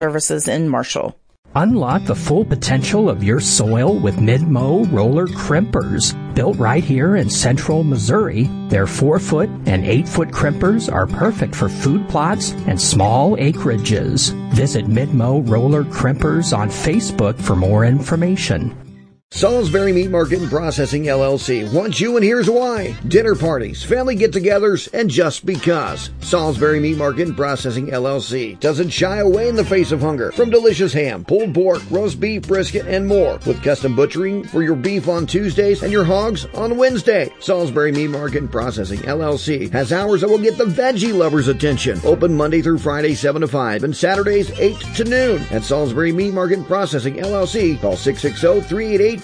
Services in Marshall. Unlock the full potential of your soil with Mid-Mow roller crimpers. Built right here in central Missouri, their 4-foot and 8-foot crimpers are perfect for food plots and small acreages. Visit Mid-Mow roller crimpers on Facebook for more information. Salisbury Meat Market and Processing, LLC wants you, and here's why. Dinner parties, family get-togethers, and just because. Salisbury Meat Market and Processing, LLC doesn't shy away in the face of hunger. From delicious ham, pulled pork, roast beef, brisket, and more. With custom butchering for your beef on Tuesdays and your hogs on Wednesday. Salisbury Meat Market and Processing, LLC has hours that will get the veggie lovers' attention. Open Monday through Friday, 7 to 5, and Saturdays, 8 to noon. At Salisbury Meat Market and Processing, LLC, call 660-388-5816.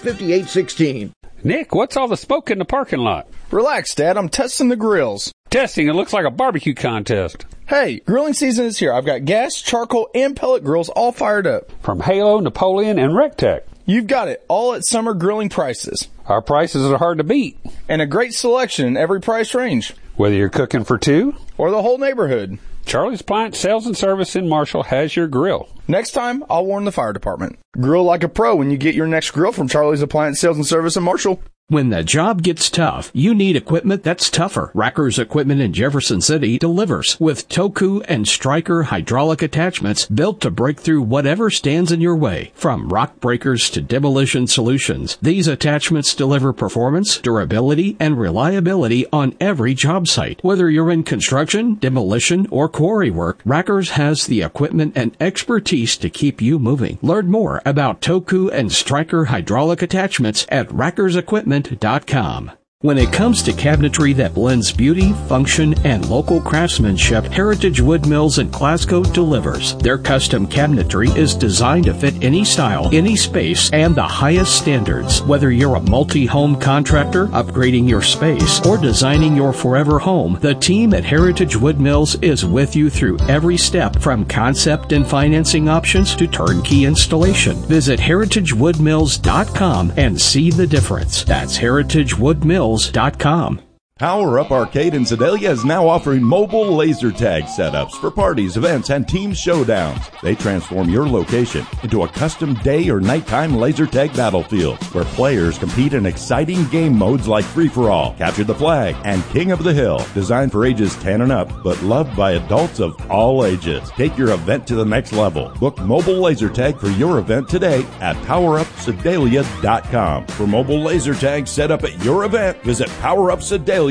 Nick, what's all the smoke in the parking lot? Relax, Dad. I'm testing the grills. Testing? It looks like a barbecue contest. Hey, grilling season is here. I've got gas, charcoal, and pellet grills all fired up. From Halo, Napoleon, and Rectech. You've got it. All at summer grilling prices. Our prices are hard to beat. And a great selection in every price range. Whether you're cooking for two or the whole neighborhood. Charlie's Appliance Sales and Service in Marshall has your grill. Next time, I'll warn the fire department. Grill like a pro when you get your next grill from Charlie's Appliance Sales and Service in Marshall. When the job gets tough, you need equipment that's tougher. Racker's Equipment in Jefferson City delivers with Toku and Stryker hydraulic attachments built to break through whatever stands in your way. From rock breakers to demolition solutions, these attachments deliver performance, durability, and reliability on every job site. Whether you're in construction, demolition, or quarry work, Racker's has the equipment and expertise to keep you moving. Learn more about Toku and Stryker hydraulic attachments at rackersequipment.com. When it comes to cabinetry that blends beauty, function, and local craftsmanship, Heritage Wood Mills in Glasgow delivers. Their custom cabinetry is designed to fit any style, any space, and the highest standards. Whether you're a multi-home contractor, upgrading your space, or designing your forever home, the team at Heritage Wood Mills is with you through every step, from concept and financing options to turnkey installation. Visit heritagewoodmills.com and see the difference. That's heritagewoodmills.com. Power Up Arcade in Sedalia is now offering mobile laser tag setups for parties, events, and team showdowns. They transform your location into a custom day or nighttime laser tag battlefield where players compete in exciting game modes like Free-for-All, Capture the Flag, and King of the Hill. Designed for ages 10 and up, but loved by adults of all ages. Take your event to the next level. Book mobile laser tag for your event today at PowerUpSedalia.com. For mobile laser tag set up at your event, visit PowerUpSedalia.com.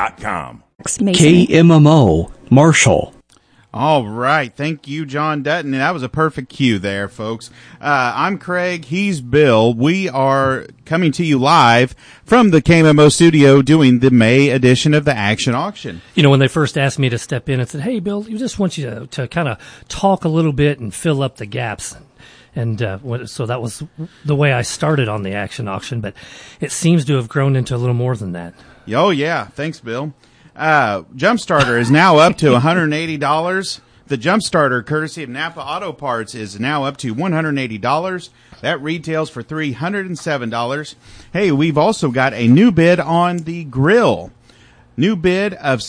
KMMO Marshall. All right. Thank you, John Dutton. And that was a perfect cue there, folks. I'm Craig. He's Bill. We are coming to you live from the KMMO studio doing the May edition of the Action Auction. You know, when they first asked me to step in and said, hey, Bill, we just want you to kind of talk a little bit and fill up the gaps. And so that was the way I started on the Action Auction. But it seems to have grown into a little more than that. Oh, yeah. Thanks, Bill. Jumpstarter is now up to $180. The Jumpstarter, courtesy of Napa Auto Parts, is now up to $180. That retails for $307. Hey, we've also got a new bid on the grill. New bid of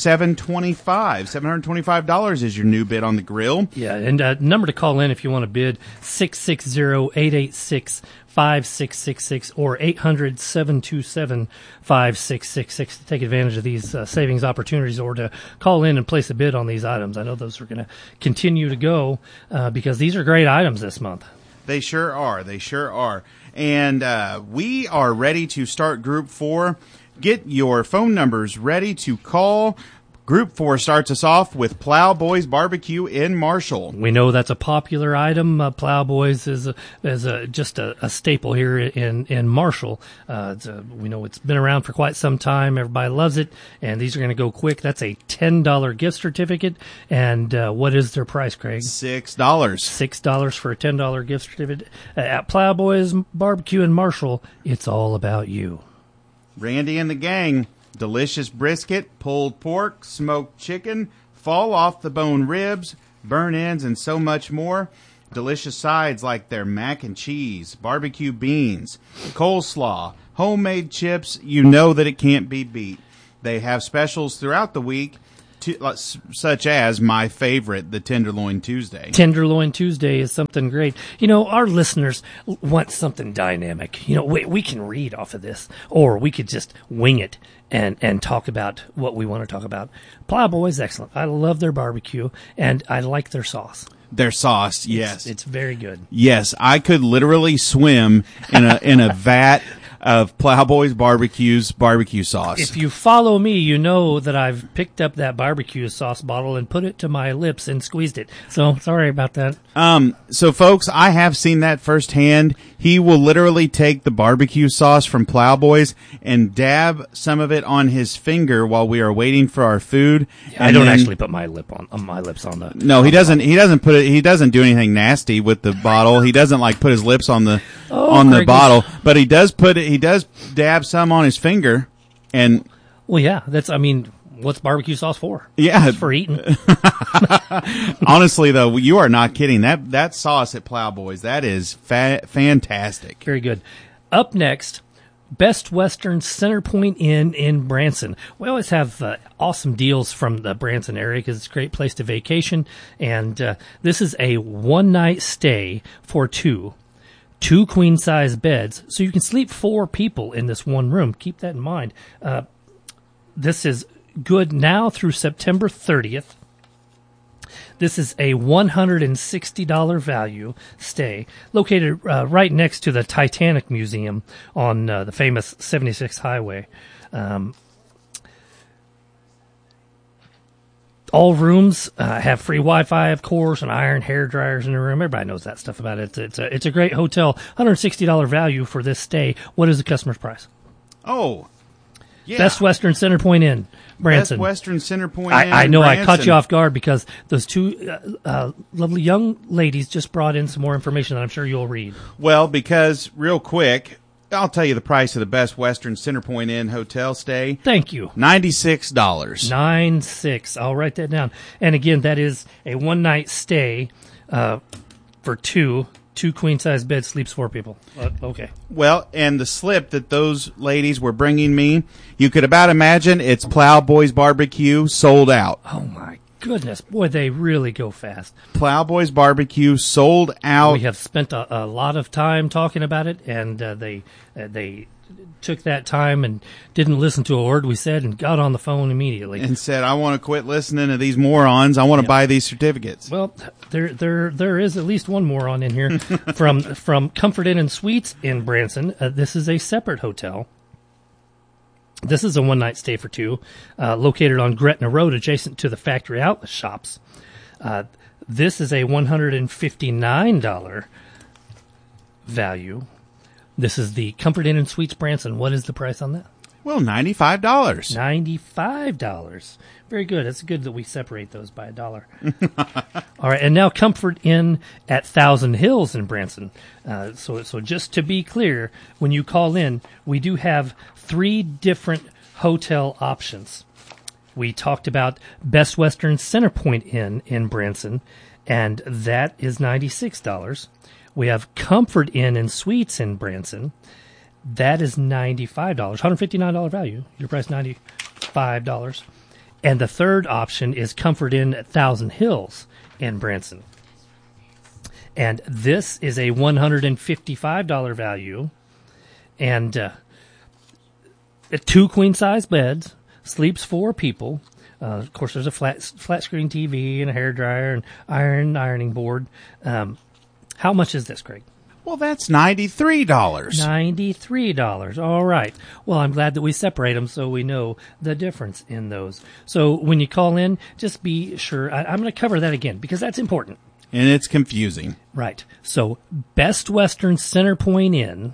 $725 is your new bid on the grill. Yeah, and number to call in if you want to bid, 660-886-5666 or 800-727-5666 to take advantage of these savings opportunities, or to call in and place a bid on these items. I know those are going to continue to go because these are great items this month. They sure are. They sure are. And we are ready to start Group 4. Get your phone numbers ready to call. Group 4 starts us off with Plowboys Barbecue in Marshall. We know that's a popular item. Plowboys is just a staple here in Marshall. We know it's been around for quite some time. Everybody loves it, and these are going to go quick. That's a $10 gift certificate. And what is their price, Craig? $6. $6 for a $10 gift certificate. At Plowboys Barbecue in Marshall, it's all about you. Randy and the gang. Delicious brisket, pulled pork, smoked chicken, fall off the bone ribs, burn ends, and so much more. Delicious sides like their mac and cheese, barbecue beans, coleslaw, homemade chips. You know that it can't be beat. They have specials throughout the week. such as my favorite, the Tenderloin Tuesday. Tenderloin Tuesday is something great. You know, our listeners want something dynamic. You know, we can read off of this, or we could just wing it and talk about what we want to talk about. Plowboy is excellent. I love their barbecue, and I like their sauce. Their sauce, yes. It's very good. Yes, I could literally swim in a vat of Plowboy's barbecue sauce. If you follow me, you know that I've picked up that barbecue sauce bottle and put it to my lips and squeezed it. So sorry about that. So folks, I have seen that firsthand. He will literally take the barbecue sauce from Plowboys and dab some of it on his finger while we are waiting for our food. Yeah, I don't actually put my lips on the. No, he doesn't. He doesn't put it. He doesn't do anything nasty with the bottle. He doesn't like put his lips on the bottle, but he does put it. He does dab some on his finger, and well, yeah, what's barbecue sauce for? Yeah, it's for eating. Honestly, though, you are not kidding. That sauce at Plowboys, that is fantastic. Very good. Up next, Best Western Centerpoint Inn in Branson. We always have awesome deals from the Branson area because it's a great place to vacation. And this is a one-night stay for two queen-size beds, so you can sleep 4 people in this one room. Keep that in mind. This is good now through September 30th. This is a $160 value stay located right next to the Titanic Museum on the famous 76 Highway. All rooms have free Wi-Fi, of course, and iron hair dryers in the room. Everybody knows that stuff about it. It's a great hotel. $160 value for this stay. What is the customer's price? Oh, yeah. Best Western Centerpoint Inn, Branson. Best Western Centerpoint Inn. I know Branson. I caught you off guard because those 2 lovely young ladies just brought in some more information that I'm sure you'll read. Well, because real quick, I'll tell you the price of the Best Western Centerpoint Inn hotel stay. Thank you. $96. $96. I'll write that down. And again, that is a one-night stay for two queen-size beds, sleeps 4 people. Okay. Well, and the slip that those ladies were bringing me, you could about imagine it's Plowboys Barbecue sold out. Oh, my goodness. Boy, they really go fast. Plowboys Barbecue sold out. We have spent a lot of time talking about it, and they took that time and didn't listen to a word we said and got on the phone immediately. And said, I want to quit listening to these morons. I want to buy these certificates. Well, there is at least one moron in here from Comfort Inn and Suites in Branson. This is a separate hotel. This is a one-night stay for 2, located on Gretna Road, adjacent to the factory outlet shops. This is a $159 value. This is the Comfort Inn and Suites Branson. What is the price on that? Well, $95. $95. Very good. It's good that we separate those by $1. All right, and now Comfort Inn at Thousand Hills in Branson. So just to be clear, when you call in, we do have 3 different hotel options. We talked about Best Western Centerpoint Inn in Branson, and that is $96. We have Comfort Inn and Suites in Branson. That is $95. $159 value. Your price $95. And the third option is Comfort Inn at Thousand Hills in Branson. And this is a $155 value. And 2 queen-size beds, sleeps 4 people. Of course, there's a flat screen TV and a hairdryer and ironing board. How much is this, Craig? Well, that's $93. $93. All right. Well, I'm glad that we separate them so we know the difference in those. So when you call in, just be sure. I'm going to cover that again because that's important. And it's confusing. Right. So Best Western Centerpoint Inn,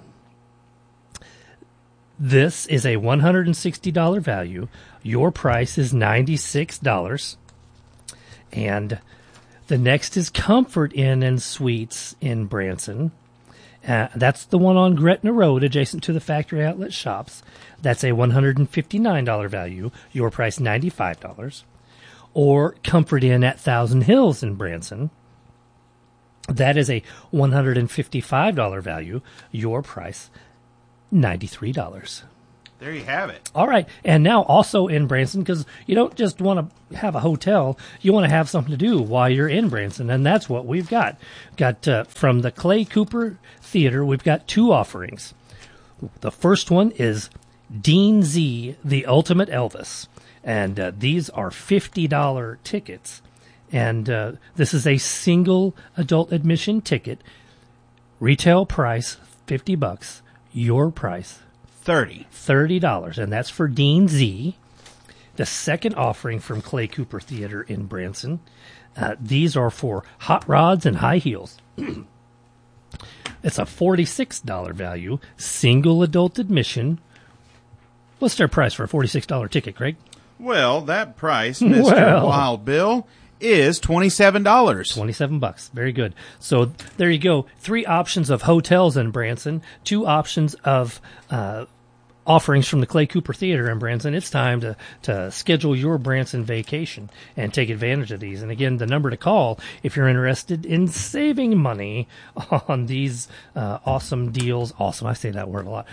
this is a $160 value. Your price is $96. And the next is Comfort Inn and Suites in Branson. That's the one on Gretna Road, adjacent to the factory outlet shops. That's a $159 value. Your price, $95. Or Comfort Inn at Thousand Hills in Branson. That is a $155 value. Your price, $93. There you have it. All right. And now also in Branson, because you don't just want to have a hotel, you want to have something to do while you're in Branson. And that's what we've got. From the Clay Cooper Theater, we've got 2 offerings. The first one is Dean Z, the Ultimate Elvis. And these are $50 tickets. And this is a single adult admission ticket. Retail price, $50. Your price, $30, and that's for Dean Z. The second offering from Clay Cooper Theater in Branson, these are for hot rods and high heels. It's a $46 value, single adult admission. What's their price for a $46 ticket, Craig? Well, that price, Mr. Wild Bill, is $27. $27. Very good. So there you go. 3 options of hotels in Branson, 2 options of offerings from the Clay Cooper Theater in Branson. It's time to schedule your Branson vacation and take advantage of these. And again, the number to call if you're interested in saving money on these awesome deals. Awesome. I say that word a lot.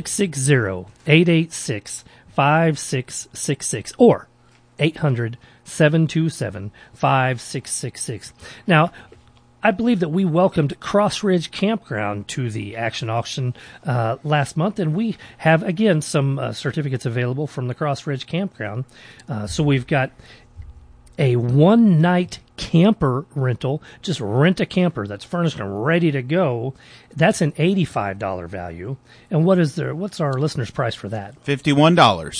660-886-5666 or 800-727-5666. Now, I believe that we welcomed Cross Ridge Campground to the action auction last month, and we have, again, some certificates available from the Cross Ridge Campground. So we've got a one-night camper rental. Just rent a camper that's furnished and ready to go. That's an $85 value. And what's our listener's price for that? $51.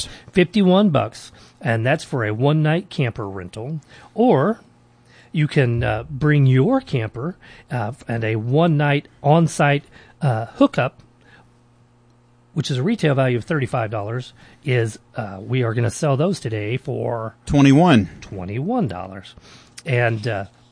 $51, and that's for a one-night camper rental. Or you can bring your camper and a one-night on-site hookup, which is a retail value of $35, we are going to sell those today for $21. And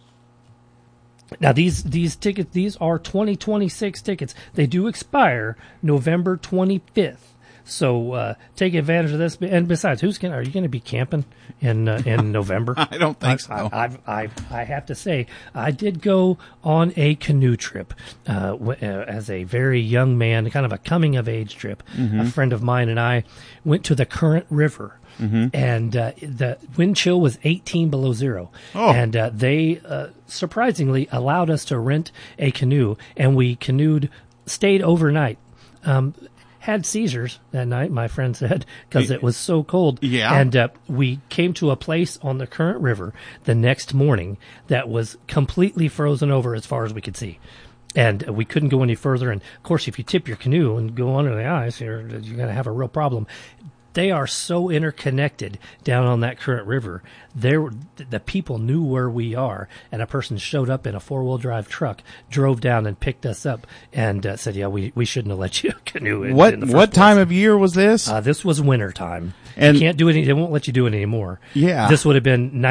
now these tickets, these are 2026 tickets. They do expire November 25th. So take advantage of this. And besides, are you going to be camping in November? I don't think so. I have to say, I did go on a canoe trip as a very young man, kind of a coming of age trip. Mm-hmm. A friend of mine and I went to the Current River. Mm-hmm. And the wind chill was 18 below zero. Oh. And they surprisingly allowed us to rent a canoe, and we stayed overnight. Had seizures that night, my friend said, because it was so cold. Yeah. And we came to a place on the Current River the next morning that was completely frozen over as far as we could see. And we couldn't go any further. And, of course, if you tip your canoe and go under the ice, you're going to have a real problem. They are so interconnected down on that Current River. The people knew where we are, and a person showed up in a 4-wheel drive truck, drove down and picked us up, and said, "Yeah, we shouldn't have let you canoe in." What time of year was this? This was winter time. And you can't do it. They won't let you do it anymore. Yeah, this would have been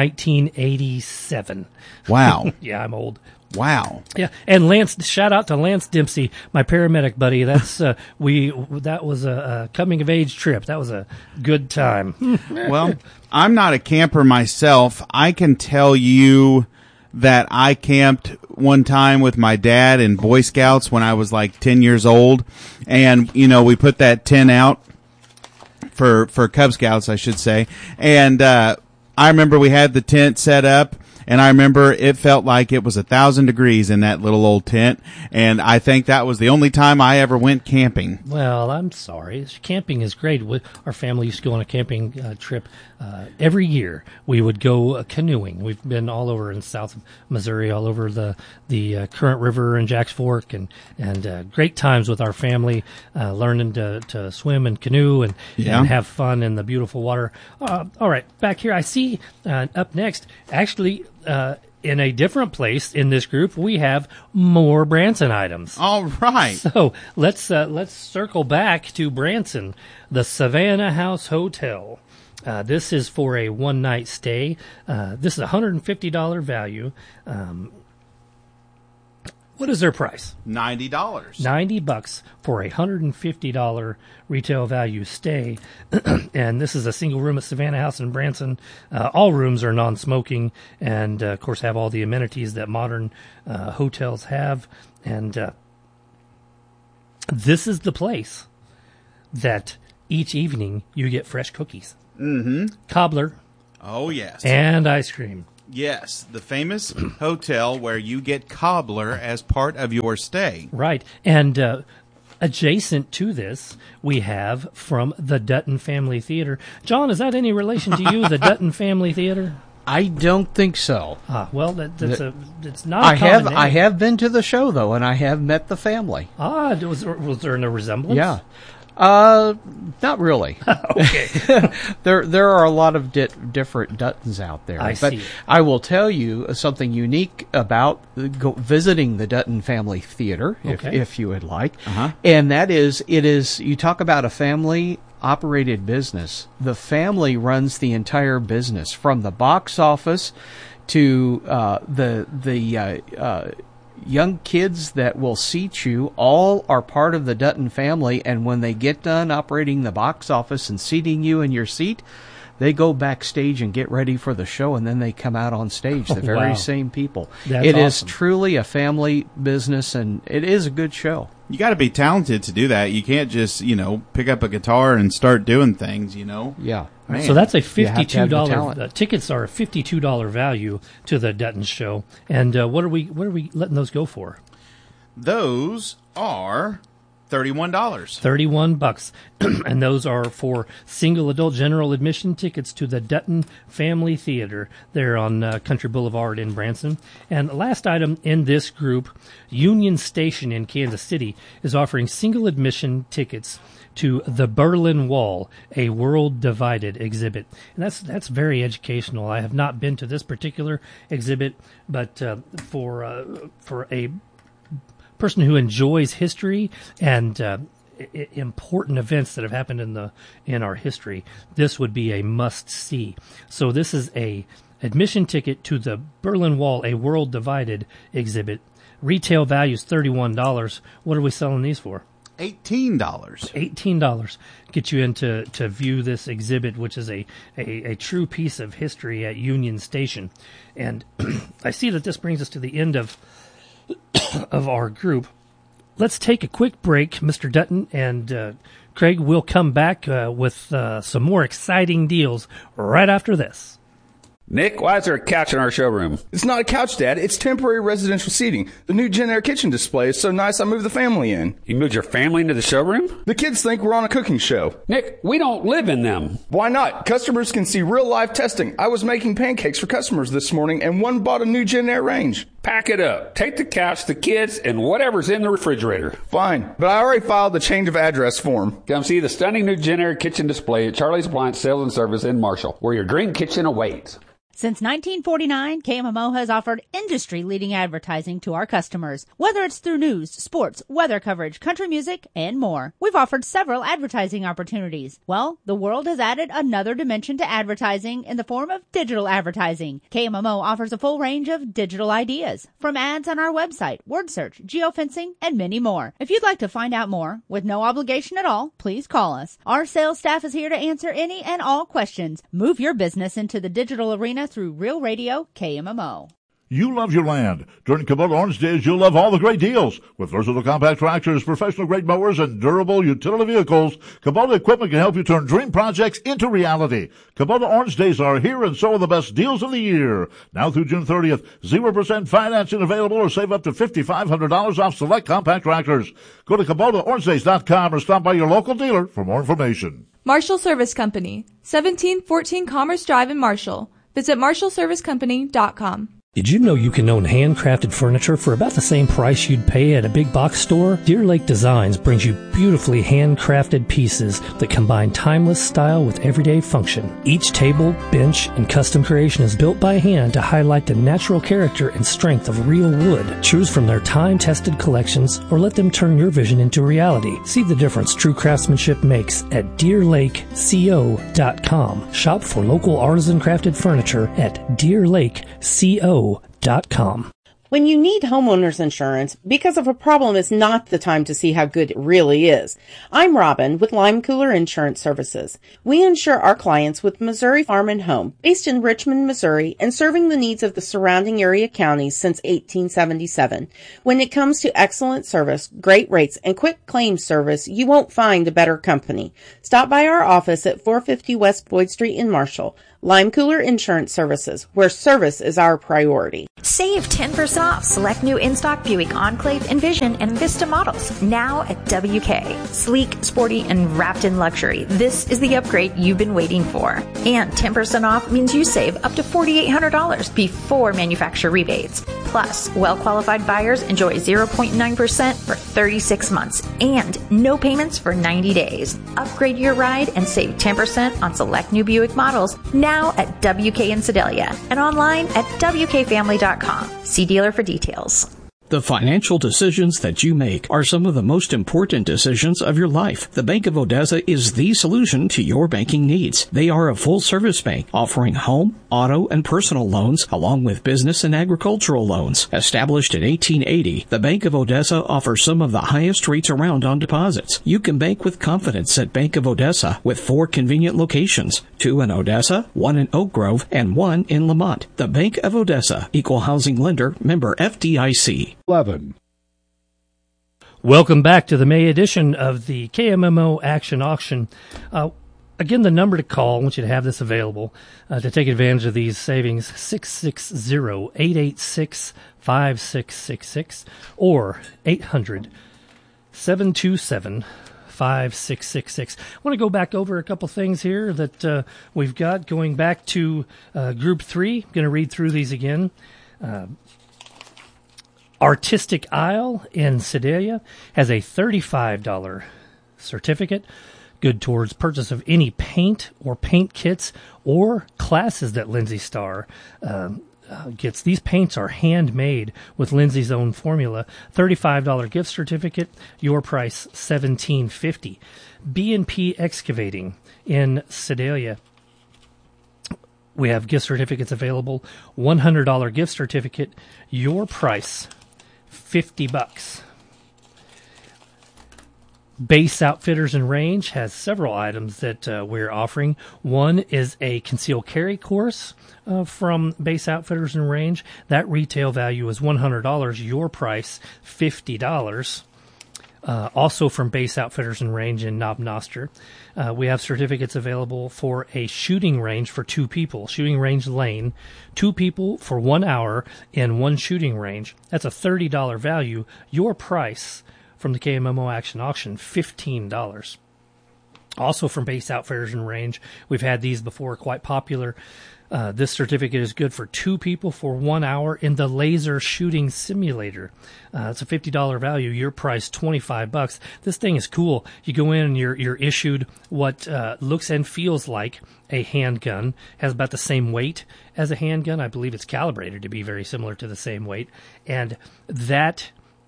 1987. Wow. Yeah, I'm old. Wow. Yeah, and Lance, shout out to Lance Dempsey, my paramedic buddy. That's that was a coming of age trip. That was a good time. Well, I'm not a camper myself. I can tell you that I camped one time with my dad in Boy Scouts when I was like 10 years old, and we put that tent out for Cub Scouts, I should say. And I remember we had the tent set up. And I remember it felt like it was 1,000 degrees in that little old tent. And I think that was the only time I ever went camping. Well, I'm sorry. Camping is great. Our family used to go on a camping trip every year. We would go canoeing. We've been all over in South Missouri, all over the Current River and Jack's Fork, and great times with our family, learning to swim and canoe and have fun in the beautiful water. All right, back here I see up next, actually, in a different place in this group, we have more Branson items. All right. So let's circle back to Branson, the Savannah House Hotel. This is for a one-night stay. This is a $150 value. What is their price? $90. $90 for a $150 retail value stay. And this is a single room at Savannah House in Branson. All rooms are non-smoking and, of course, have all the amenities that modern hotels have. And this is the place that each evening you get fresh cookies, Mm-hmm. cobbler, Oh, yes. and ice cream. Yes, the famous hotel where you get cobbler as part of your stay. Right. And adjacent to this, we have from the Dutton Family Theater. John, is that any relation to you, the Dutton Family Theater? I don't think so. Well, it's not a common name. I have been to the show, though, and I have met the family. Was there no resemblance? Yeah. Not really. Okay. There are a lot of different Duttons out there. I but see. I will tell you something unique about visiting the Dutton Family Theater, Okay. if you would like. Uh-huh. And that is, you talk about a family-operated business. The family runs the entire business, from the box office to the young kids that will seat you. All are part of the Dutton family, and when they get done operating the box office and seating you in your seat, they go backstage and get ready for the show, and then they come out on stage, the very wow. same people. That's It is awesome. truly a family business, and it is a good show. You got to be talented to do that. You can't just, pick up a guitar and start doing things, Yeah. Man. So that's a You have to have the $52. talent. Tickets are a $52 value to the Dutton show. And what are we letting those go for? Those are $31. $31. And those are for single adult general admission tickets to the Dutton Family Theater there on Country Boulevard in Branson. And last item in this group, Union Station in Kansas City is offering single admission tickets to the Berlin Wall, a World Divided exhibit. And that's very educational. I have not been to this particular exhibit, but for a person who enjoys history and important events that have happened in our history, this would be a must see. So this is a admission ticket to the Berlin Wall, a World Divided exhibit. Retail value is $31. What are we selling these for? $18. $18 get you in to view this exhibit, which is a true piece of history at Union Station. And I see that this brings us to the end of our group. Let's take a quick break, Mr. Dutton, and Craig will come back with some more exciting deals right after this. Nick, why is there a couch in our showroom? It's not a couch, Dad. It's temporary residential seating. The new Gen Air kitchen display is so nice I moved the family in. You moved your family into the showroom? The kids think we're on a cooking show. Nick, we don't live in them. Why not? Customers can see real-life testing. I was making pancakes for customers this morning, and one bought a new Gen Air range. Pack it up. Take the couch, the kids, and whatever's in the refrigerator. Fine, but I already filed the change of address form. Come see the stunning new Gen Air kitchen display at Charlie's Appliance Sales and Service in Marshall, where your dream kitchen awaits. Since 1949, KMMO has offered industry-leading advertising to our customers, whether it's through news, sports, weather coverage, country music, and more. We've offered several advertising opportunities. Well, the world has added another dimension to advertising in the form of digital advertising. KMMO offers a full range of digital ideas, from ads on our website, word search, geofencing, and many more. If you'd like to find out more, with no obligation at all, please call us. Our sales staff is here to answer any and all questions. Move your business into the digital arena through Real Radio KMMO. You love your land. During Kubota Orange Days, you'll love all the great deals. With versatile compact tractors, professional-grade mowers, and durable utility vehicles, Kubota equipment can help you turn dream projects into reality. Kubota Orange Days are here, and so are the best deals of the year. Now through June 30th, 0% financing available, or save up to $5,500 off select compact tractors. Go to KubotaOrangeDays.com or stop by your local dealer for more information. Marshall Service Company, 1714 Commerce Drive in Marshall. Visit MarshallServiceCompany.com. Did you know you can own handcrafted furniture for about the same price you'd pay at a big box store? Deer Lake Designs brings you beautifully handcrafted pieces that combine timeless style with everyday function. Each table, bench, and custom creation is built by hand to highlight the natural character and strength of real wood. Choose from their time-tested collections or let them turn your vision into reality. See the difference true craftsmanship makes at DeerLakeCO.com. Shop for local artisan crafted furniture at DeerLakeCO.com. When you need homeowners insurance, because of a problem is not the time to see how good it really is. I'm Robin with Lime Cooler Insurance Services. We insure our clients with Missouri Farm and Home, based in Richmond, Missouri, and serving the needs of the surrounding area counties since 1877. When it comes to excellent service, great rates, and quick claims service, you won't find a better company. Stop by our office at 450 West Boyd Street in Marshall. Lime Cooler Insurance Services, where service is our priority. Save 10% off select new in-stock Buick Enclave, Envision, and Vista models now at WK. Sleek, sporty, and wrapped in luxury. This is the upgrade you've been waiting for. And 10% off means you save up to $4,800 before manufacturer rebates. Plus, well-qualified buyers enjoy 0.9% for 36 months and no payments for 90 days. Upgrade your ride and save 10% on select new Buick models now at WK in Sedalia and online at WKFamily.com. See dealer for details. The financial decisions that you make are some of the most important decisions of your life. The Bank of Odessa is the solution to your banking needs. They are a full-service bank offering home, auto, and personal loans along with business and agricultural loans. Established in 1880, the Bank of Odessa offers some of the highest rates around on deposits. You can bank with confidence at Bank of Odessa with 4 convenient locations, 2 in Odessa, 1 in Oak Grove, and 1 in Lamont. The Bank of Odessa, Equal Housing Lender, member FDIC. 11. Welcome back to the May edition of the KMMO Action Auction. Again, the number to call, I want you to have this available to take advantage of these savings, 660-886-5666 or 800-727-5666. I want to go back over a couple things here that we've got going back to Group 3. I'm going to read through these again. Artistic Isle in Sedalia has a $35 certificate, good towards purchase of any paint or paint kits or classes that Lindsay Starr gets. These paints are handmade with Lindsay's own formula. $35 gift certificate, your price $17.50. B&P Excavating in Sedalia. We have gift certificates available. $100 gift certificate, your price $50. Base Outfitters and Range has several items that we're offering. One is a concealed carry course from Base Outfitters and Range. That retail value is $100. Your price $50. Also from Base Outfitters and Range in Knob Noster, we have certificates available for a shooting range for 2 people. Shooting range lane, 2 people for 1 hour in one shooting range. That's a $30 value. Your price from the KMMO Action Auction, $15. Also from Base Outfitters and Range, we've had these before, quite popular. This certificate is good for 2 people for 1 hour in the laser shooting simulator. It's a $50 value. Your price $25. This thing is cool. You go in and you're issued what looks and feels like a handgun. Has about the same weight as a handgun. I believe it's calibrated to be very similar to the same weight. And that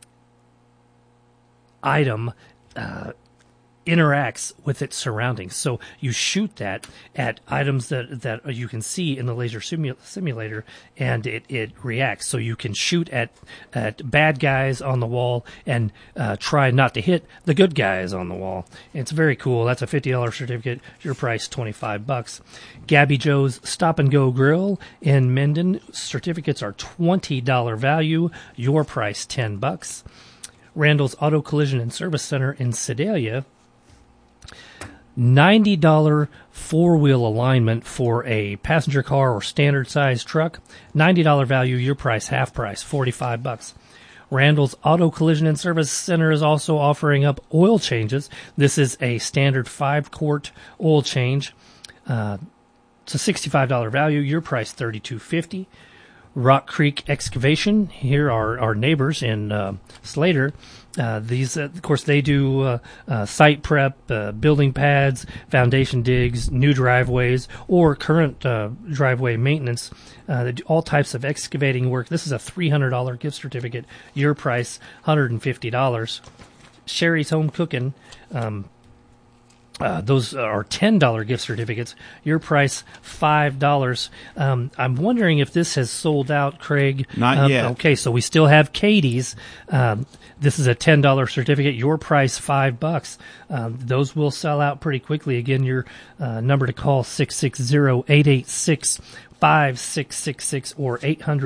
item interacts with its surroundings. So you shoot that at items that you can see in the laser simulator, and it reacts. So you can shoot at bad guys on the wall and try not to hit the good guys on the wall. It's very cool. That's a $50 certificate. Your price $25. Gabby Joe's Stop and Go Grill in Mendon. Certificates are $20 value. Your price $10. Randall's Auto Collision and Service Center in Sedalia, $90 four-wheel alignment for a passenger car or standard size truck. $90 value, your price, half price, $45. Randall's Auto Collision and Service Center is also offering up oil changes. This is a standard 5-quart oil change. It's a $65 value, your price $32.50. Rock Creek Excavation, here are our neighbors in Slater. These, of course, they do site prep, building pads, foundation digs, new driveways, or current driveway maintenance. They do all types of excavating work. This is a $300 gift certificate. Your price, $150. Sherry's Home Cooking. Those are $10 gift certificates. Your price, $5. I'm wondering if this has sold out, Craig. Not yet. Okay, so we still have Katie's. This is a $10 certificate. Your price, $5. Those will sell out pretty quickly. Again, your number to call, 660-886-5666 or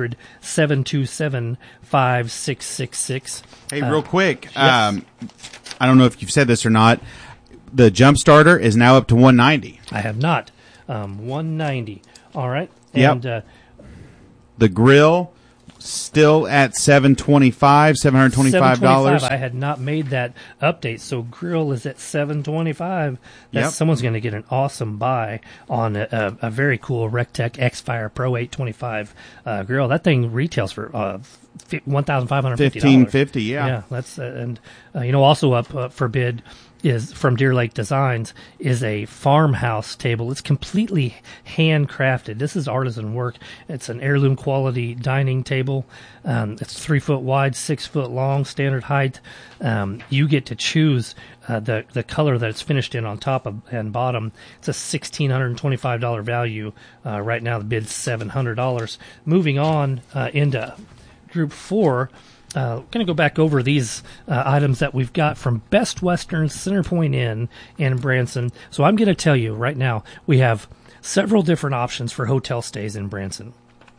800-727-5666. Hey, real quick. Yes. I don't know if you've said this or not. The jump starter is now up to $190. I have not. $190. All right. Yep. And the grill still at $725. I had not made that update, so grill is at $725. Yep. Someone's going to get an awesome buy on a very cool Rectech X-Fire Pro 825 grill. That thing retails for $1,550. $1,550. Yeah. That's also up for bid is from Deer Lake Designs is a farmhouse table. It's completely handcrafted. This is artisan work. It's an heirloom quality dining table. It's 3 foot wide, 6 foot long, standard height. You get to choose the color that it's finished in on top and bottom. It's a $1,625 value. Right now the bid's $700. Moving on into Group 4. Going to go back over these items that we've got from Best Western Centerpoint Inn in Branson. So I'm going to tell you right now, we have several different options for hotel stays in Branson.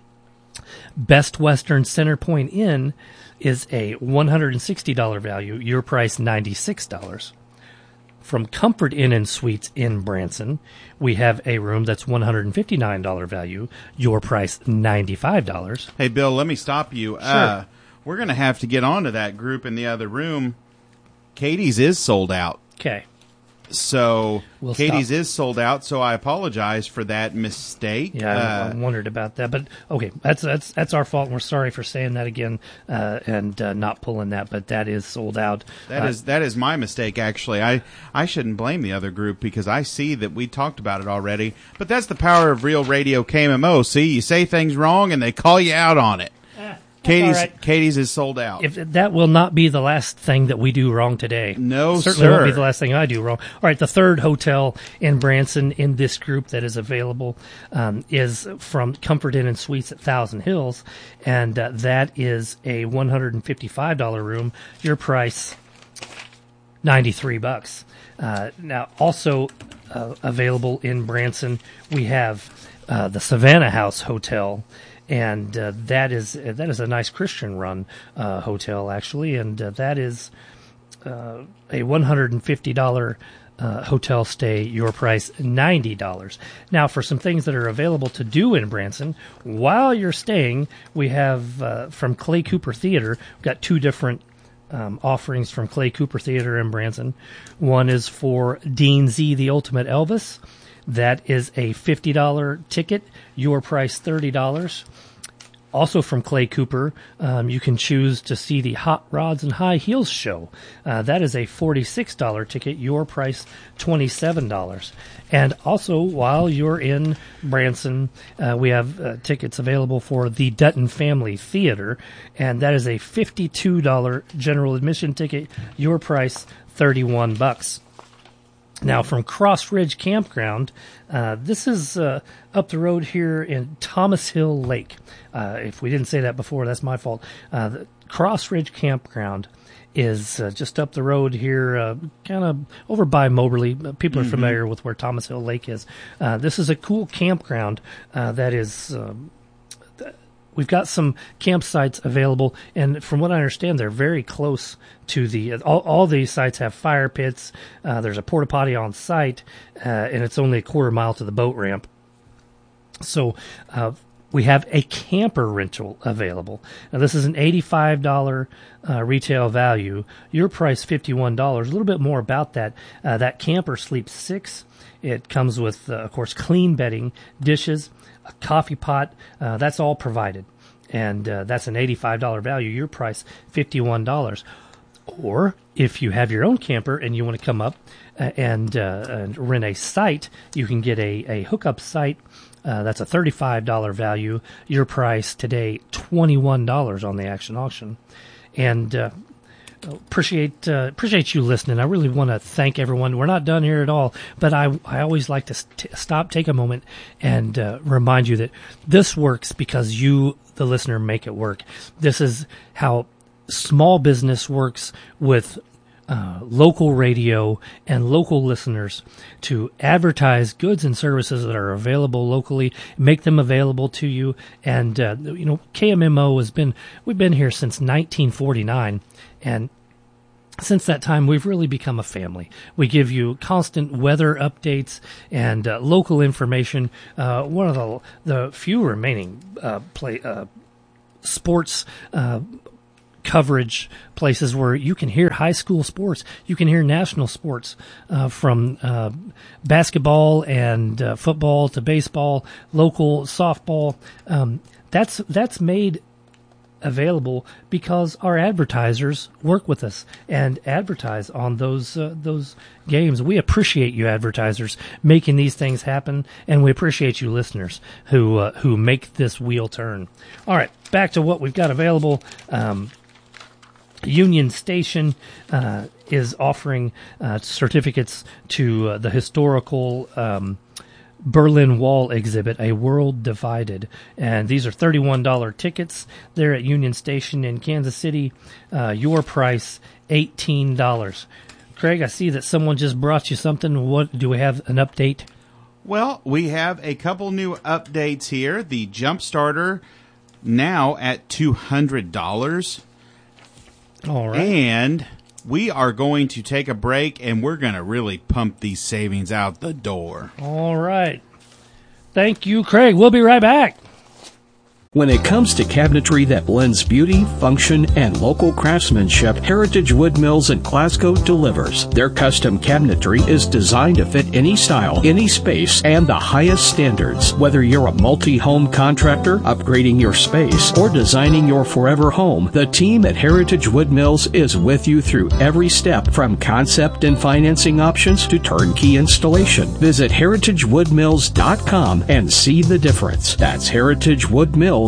Best Western Centerpoint Inn is a $160 value, your price $96. From Comfort Inn and Suites in Branson, we have a room that's $159 value, your price $95. Hey, Bill, let me stop you. Sure. We're going to have to get onto that group in the other room. Katie's is sold out. Okay. So We'll Katie's stop. is sold out, so I apologize for that mistake. Yeah, I wondered about that, but okay, that's our fault. And we're sorry for saying that again and not pulling that, but that is sold out. That is my mistake, actually. I shouldn't blame the other group because I see that we talked about it already. But that's the power of Real Radio KMMO. See, you say things wrong and they call you out on it. Katie's is sold out. If that will not be the last thing that we do wrong today. No, certainly sir. won't be the last thing I do wrong. All right, the third hotel in Branson in this group that is available is from Comfort Inn and Suites at Thousand Hills, and that is a $155 room. Your price $93. Now, also available in Branson, we have the Savannah House Hotel. And that is a nice Christian-run hotel, actually, and that is a $150 hotel stay. Your price $90. Now, for some things that are available to do in Branson while you're staying, we have from Clay Cooper Theater. We've got two different offerings from Clay Cooper Theater in Branson. One is for Dean Z, the Ultimate Elvis. That is a $50 ticket. Your price $30. Also from Clay Cooper, you can choose to see the Hot Rods and High Heels show. That is a $46 ticket. Your price $27. And also, while you're in Branson, we have tickets available for the Dutton Family Theater, and that is a $52 general admission ticket. Your price $31. Now, from Cross Ridge Campground, this is up the road here in Thomas Hill Lake. If we didn't say that before, that's my fault. The Cross Ridge Campground is just up the road here, kind of over by Moberly. People are familiar with where Thomas Hill Lake is. This is a cool campground that is... We've got some campsites available, and from what I understand, they're very close to the. All these sites have fire pits. There's a porta potty on site, and it's only a quarter mile to the boat ramp. So we have a camper rental available. Now this is an $85 retail value. Your price $51. A little bit more about that. That camper sleeps 6. It comes with, of course, clean bedding, dishes, a coffee pot. That's all provided. And that's an $85 value. Your price, $51. Or if you have your own camper and you want to come up and rent a site, you can get a hookup site. That's a $35 value. Your price today, $21 on the Action Auction. And appreciate you listening. I really want to thank everyone. We're not done here at all, but I always like to stop, take a moment, and remind you that this works because you, the listener, make it work. This is how small business works with local radio and local listeners to advertise goods and services that are available locally, make them available to you. And, KMMO we've been here since 1949. And since that time, we've really become a family. We give you constant weather updates and local information. One of the few remaining sports coverage places where you can hear high school sports, you can hear national sports, from basketball and football to baseball, local softball. That's made available because our advertisers work with us and advertise on those games. We appreciate you advertisers making these things happen, and we appreciate you listeners who make this wheel turn. All right, back to what we've got available. Union Station is offering certificates to the historical Berlin Wall exhibit, A World Divided. And these are $31 tickets. They're at Union Station in Kansas City. Your price, $18. Craig, I see that someone just brought you something. What do we have, an update? Well, we have a couple new updates here. The Jump Starter now at $200. All right. And we are going to take a break, and we're going to really pump these savings out the door. All right. Thank you, Craig. We'll be right back. When it comes to cabinetry that blends beauty, function, and local craftsmanship, Heritage Wood Mills in Glasgow delivers. Their custom cabinetry is designed to fit any style, any space, and the highest standards. Whether you're a multi-home contractor, upgrading your space, or designing your forever home, the team at Heritage Wood Mills is with you through every step, from concept and financing options to turnkey installation. Visit heritagewoodmills.com and see the difference. That's heritagewoodmills.com.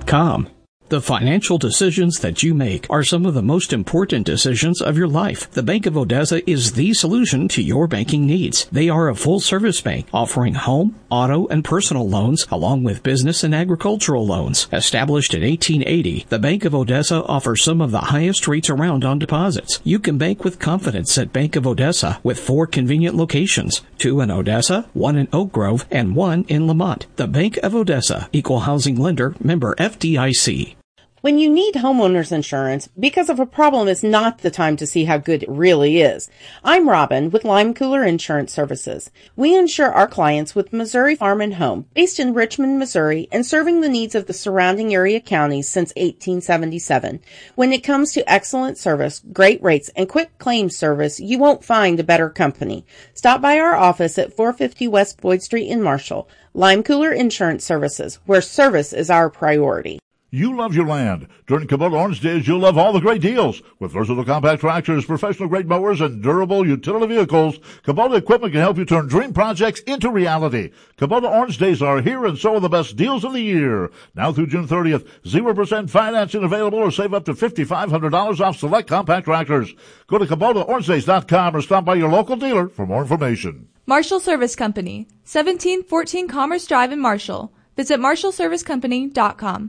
The financial decisions that you make are some of the most important decisions of your life. The Bank of Odessa is the solution to your banking needs. They are a full-service bank offering home, auto, and personal loans, along with business and agricultural loans. Established in 1880, the Bank of Odessa offers some of the highest rates around on deposits. You can bank with confidence at Bank of Odessa with 4 convenient locations, 2 in Odessa, 1 in Oak Grove, and 1 in Lamont. The Bank of Odessa, Equal Housing Lender, member FDIC. When you need homeowners insurance, because of a problem is not the time to see how good it really is. I'm Robin with Lime Cooler Insurance Services. We insure our clients with Missouri Farm and Home, based in Richmond, Missouri, and serving the needs of the surrounding area counties since 1877. When it comes to excellent service, great rates, and quick claims service, you won't find a better company. Stop by our office at 450 West Boyd Street in Marshall. Lime Cooler Insurance Services, where service is our priority. You love your land. During Kubota Orange Days, you'll love all the great deals. With versatile compact tractors, professional-grade mowers, and durable utility vehicles, Kubota equipment can help you turn dream projects into reality. Kubota Orange Days are here, and so are the best deals of the year. Now through June 30th, 0% financing available, or save up to $5,500 off select compact tractors. Go to KubotaOrangeDays.com or stop by your local dealer for more information. Marshall Service Company, 1714 Commerce Drive in Marshall. Visit MarshallServiceCompany.com.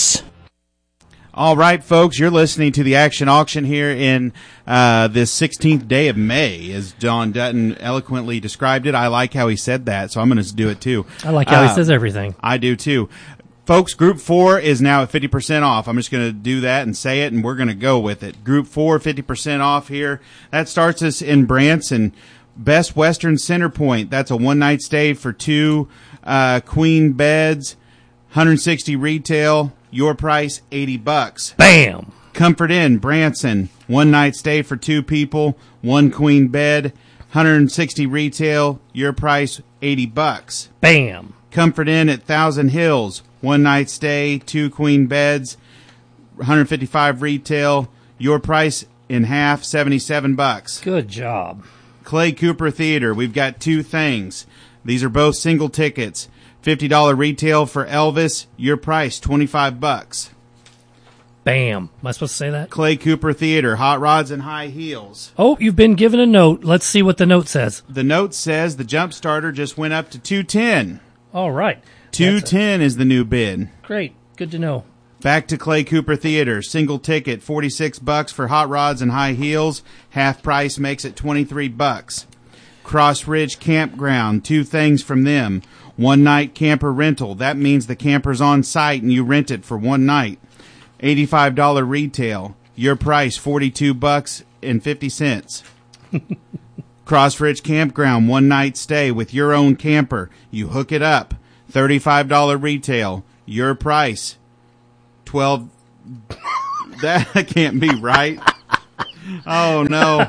All right, folks, you're listening to the Action Auction here in this 16th day of May, as Don Dutton eloquently described it. I like how he said that, so I'm going to do it too. I like how he says everything. I do too. Folks, Group 4 is now at 50% off. I'm just going to do that and say it, and we're going to go with it. Group 4, 50% off here. That starts us in Branson. Best Western Center Point. That's a one-night stay for 2 queen beds, 160 retail. Your price, $80. Bam! Comfort Inn, Branson. One night stay for 2 people, 1 queen bed, 160 retail. Your price, $80. Bam! Comfort Inn at Thousand Hills. One night stay, 2 queen beds, 155 retail. Your price in half, $77. Good job. Clay Cooper Theater. We've got 2 things. These are both single tickets. $50 retail for Elvis. Your price, $25. Bam. Am I supposed to say that? Clay Cooper Theater, hot rods and high heels. Oh, you've been given a note. Let's see what the note says. The note says the jump starter just went up to $210. All right. $210 is the new bid. Great. Good to know. Back to Clay Cooper Theater. Single ticket, $46 for hot rods and high heels. Half price makes it $23. Cross Ridge Campground. 2 things from them. 1 night camper rental. That means the camper's on site and you rent it for 1 night. $85 retail. Your price, $42.50. Cross Ridge Campground. 1 night stay with your own camper. You hook it up. $35 retail. Your price, $12. That can't be right. Oh, no.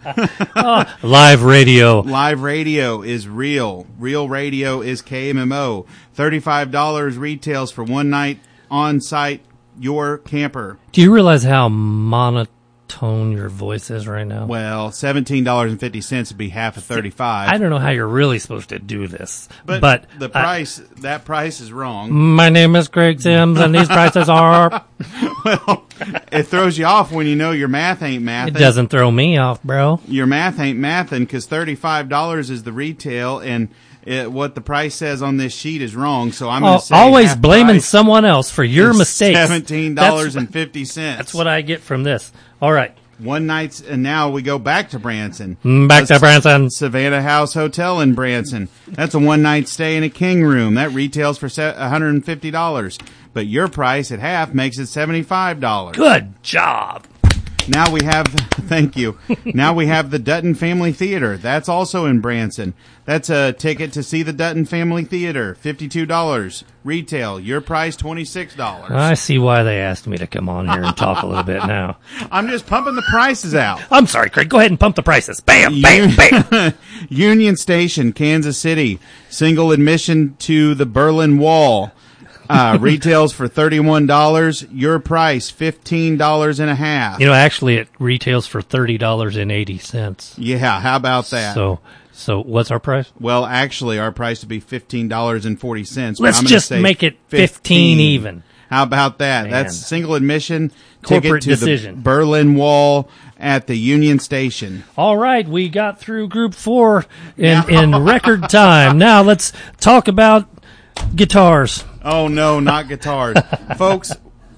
Live radio. Live radio is real. Real radio is KMMO. $35 retails for 1 night on-site, your camper. Do you realize how monotone your voice is right now? Well, $17.50 would be half of $35. I don't know how you're really supposed to do this. But the price, that price is wrong. My name is Greg Sims, and these prices are... Well, it throws you off when you know your math ain't mathing. It doesn't throw me off, bro. Your math ain't mathing because $35 is the retail, and what the price says on this sheet is wrong. So I'm going to say always blaming someone else for your mistakes. $17.50. That's what I get from this. All right. 1 night, and now we go back to Branson. Back to Branson. Savannah House Hotel in Branson. That's a 1 night stay in a king room. That retails for $150. But your price at half makes it $75. Good job. Now we have, thank you. Now we have the Dutton Family Theater. That's also in Branson. That's a ticket to see the Dutton Family Theater. $52. Retail. Your price, $26. I see why they asked me to come on here and talk a little bit now. I'm just pumping the prices out. I'm sorry, Craig. Go ahead and pump the prices. Bam, bam, bam. Union Station, Kansas City. Single admission to the Berlin Wall. Retails for $31. Your price, $15 and a half. You know, actually, it retails for $30.80. Yeah, how about that? So what's our price? Well, actually, our price would be $15.40. Let's just make it 15 even. How about that? Man. That's single admission Corporate ticket to decision. the Berlin Wall at the Union Station. All right, we got through Group 4 in record time. Now let's talk about guitars. Oh, no, not guitars. Folks,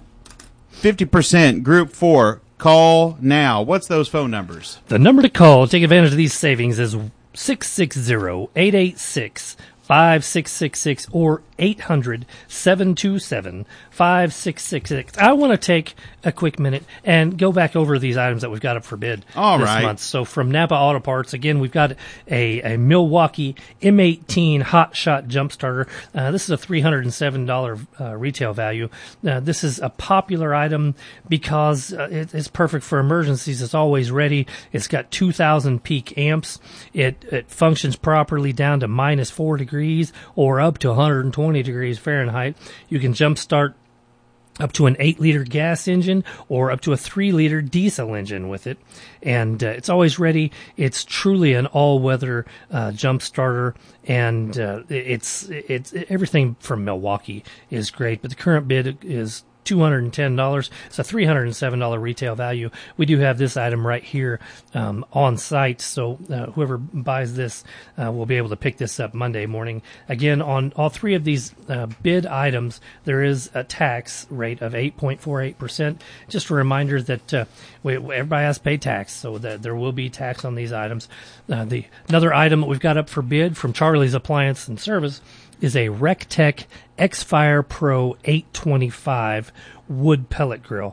50% Group 4. Call now. What's those phone numbers? The number to call to take advantage of these savings is 660-886-5666 or 800-727-5666. I want to take a quick minute and go back over these items that we've got up for bid this month. So from Napa Auto Parts, again, we've got a Milwaukee M18 Hot Shot Jump Starter. This is a $307 retail value. This is a popular item because it's perfect for emergencies. It's always ready. It's got 2,000 peak amps. It functions properly down to minus 4 degrees or up to 120 degrees Fahrenheit. You can jump start up to an 8-liter gas engine or up to a 3-liter diesel engine with it. And it's always ready. It's truly an all-weather jump starter. And it's everything from Milwaukee is great. But the current bid is $210. It's a $307 retail value. We do have this item right here on site, so whoever buys this will be able to pick this up Monday morning. Again, on all 3 of these bid items, there is a tax rate of 8.48%. Just a reminder that everybody has to pay tax, so that there will be tax on these items. Another item that we've got up for bid from Charlie's Appliance and Service is a Rectech X-Fire Pro 825 wood pellet grill.